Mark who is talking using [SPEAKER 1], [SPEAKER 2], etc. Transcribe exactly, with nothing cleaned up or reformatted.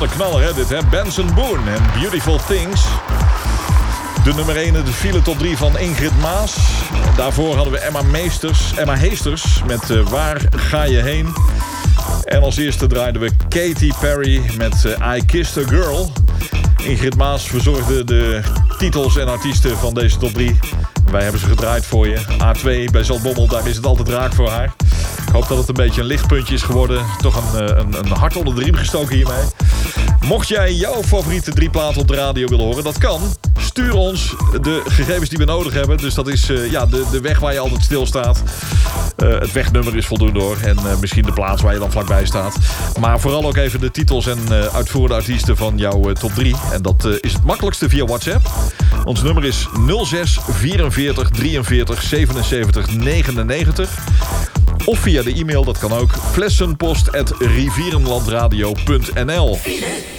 [SPEAKER 1] een knaller, hè, dit, hè? Benson Boone en Beautiful Things. De nummer één in de file top drie van Ingrid Maas. Daarvoor hadden we Emma Meesters, Emma Heesters met uh, Waar ga je heen? En als eerste draaiden we Katy Perry met uh, I Kissed a Girl. Ingrid Maas verzorgde de titels en artiesten van deze top drie. Wij hebben ze gedraaid voor je. A twee bij Zaltbommel, daar is het altijd raak voor haar. Ik hoop dat het een beetje een lichtpuntje is geworden. Toch een, een, een hart onder de riem gestoken hiermee. Mocht jij jouw favoriete drie platen op de radio willen horen, dat kan. Stuur ons de gegevens die we nodig hebben. Dus dat is uh, ja, de, de weg waar je altijd stilstaat. Uh, het wegnummer is voldoende hoor. En uh, misschien de plaats waar je dan vlakbij staat. Maar vooral ook even de titels en uh, uitvoerende artiesten van jouw uh, top drie. En dat uh, is het makkelijkste via WhatsApp. Ons nummer is nul zes vierenveertig drieënveertig zevenenzeventig negenennegentig. Of via de e-mail, dat kan ook. flessenpost at rivierenlandradio punt n l.